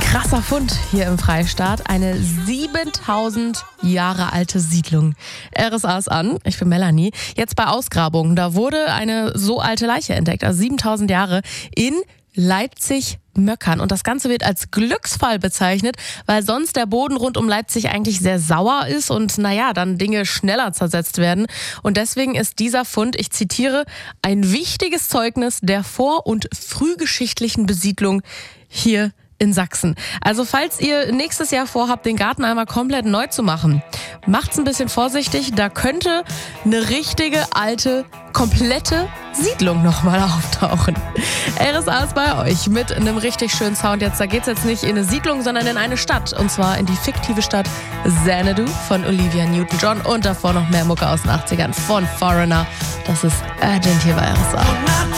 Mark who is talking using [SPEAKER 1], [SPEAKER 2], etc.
[SPEAKER 1] Krasser Fund hier im Freistaat. Eine 7000 Jahre alte Siedlung. RSA ist an. Ich bin Melanie. Jetzt bei Ausgrabungen. Da wurde eine so alte Leiche entdeckt. Also 7000 Jahre in Leipzig-Möckern. Und das Ganze wird als Glücksfall bezeichnet, weil sonst der Boden rund um Leipzig eigentlich sehr sauer ist und dann Dinge schneller zersetzt werden. Und deswegen ist dieser Fund, ich zitiere, ein wichtiges Zeugnis der vor- und frühgeschichtlichen Besiedlung hier in Sachsen. Also falls ihr nächstes Jahr vorhabt, den Garten einmal komplett neu zu machen, macht's ein bisschen vorsichtig. Da könnte eine richtige, alte, komplette Siedlung nochmal auftauchen. RSA ist bei euch mit einem richtig schönen Sound. Da geht's jetzt nicht in eine Siedlung, sondern in eine Stadt. Und zwar in die fiktive Stadt Xanadu von Olivia Newton-John. Und davor noch mehr Mucke aus den 80ern von Foreigner. Das ist Urgent hier bei RSA.